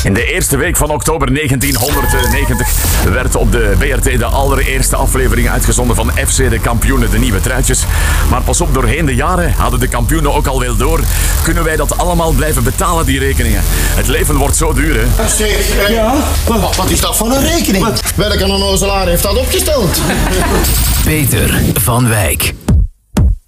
In de eerste week van oktober 1990 werd op de BRT de allereerste aflevering uitgezonden van FC de Kampioenen, de Nieuwe Truitjes. Maar pas op, doorheen de jaren hadden de kampioenen ook al wel door. Kunnen wij dat allemaal blijven betalen, die rekeningen? Het leven wordt zo duur, hè? Zeg, Ja? wat is dat voor een rekening? Welke onnozelaar heeft dat opgesteld? Peter van Wijk.